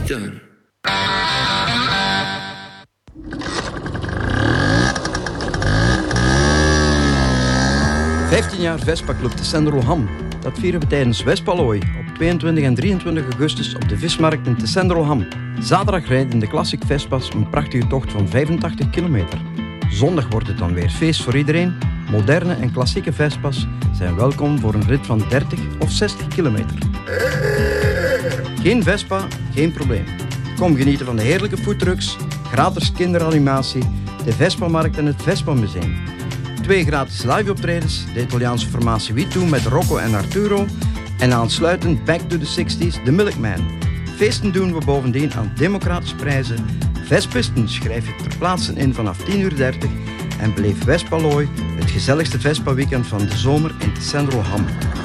genieten. 15 jaar Vespa-club Tessenderlo-Ham. Dat vieren we tijdens Vespalooi op 22 en 23 augustus op de vismarkt in Tessenderlo-Ham. Zaterdag rijden de Classic Vespa's een prachtige tocht van 85 kilometer. Zondag wordt het dan weer feest voor iedereen. Moderne en klassieke Vespa's zijn welkom voor een rit van 30 of 60 kilometer. Geen Vespa, geen probleem. Kom genieten van de heerlijke foodtrucks, gratis kinderanimatie, de Vespa-markt en het Vespa-museum. 2 gratis live-optredens, de Italiaanse formatie Witu met Rocco en Arturo en aansluitend Back to the 60s, The Milkman. Feesten doen we bovendien aan democratische prijzen. Vespisten schrijf je ter plaatse in vanaf 10:30 en beleef Vespalooi, het gezelligste Vespa-weekend van de zomer in Tessenderlo-Ham.